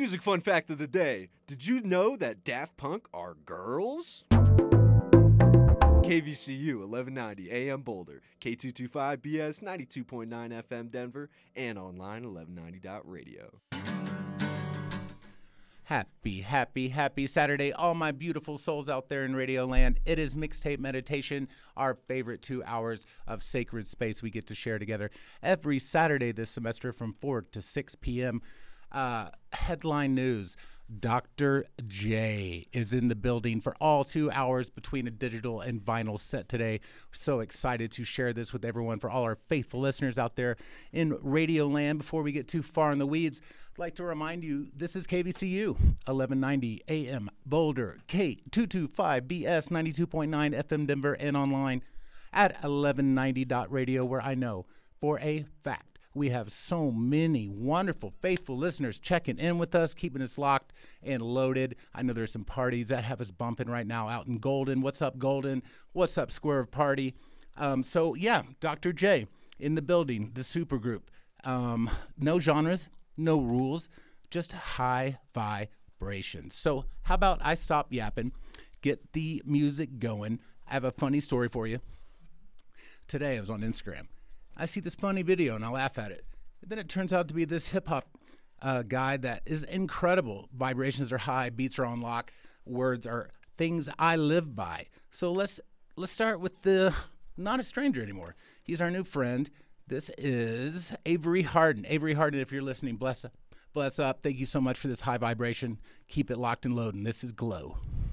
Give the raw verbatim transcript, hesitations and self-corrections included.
Music fun fact of the day. Did you know that Daft Punk are girls? K V C U eleven ninety A M Boulder, K two twenty-five B S ninety-two point nine F M Denver, and online eleven ninety dot radio. Happy, happy, happy Saturday, all my beautiful souls out there in Radio Land. It is Mixtape Meditation, our favorite two hours of sacred space we get to share together every Saturday this semester from four to six p.m. Uh, headline news. Doctor J is in the building for all two hours between a digital and vinyl set today. So excited to share this with everyone, for all our faithful listeners out there in Radio Land. Before we get too far in the weeds, I'd like to remind you, this is K V C U, eleven ninety A M Boulder, K two twenty-five B S ninety-two point nine F M Denver, and online at eleven ninety dot radio, where I know for a fact we have so many wonderful, faithful listeners checking in with us, keeping us locked and loaded. I know there's some parties that have us bumping right now out in Golden. What's up, Golden? What's up, Swerve Party? Um, so, yeah, Doctor J in the building, the supergroup. Um, no genres, no rules, just high vibrations. So how about I stop yapping, get the music going. I have a funny story for you. Today I was on Instagram. I see this funny video and I laugh at it. And then it turns out to be this hip hop uh, guy that is incredible. Vibrations are high, beats are on lock, words are things I live by. So let's let's start with the not a stranger anymore. He's our new friend. This is Avery Harden. Avery Harden, if you're listening, bless up. Bless up. Thank you so much for this high vibration. Keep it locked and loading. This is Glow.